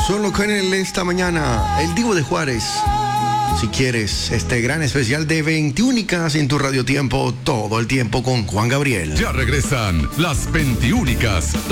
Solo con él esta mañana, el Divo de Juárez. Si quieres este gran especial de 21 en tu Radio Tiempo, todo el tiempo con Juan Gabriel. Ya regresan las 21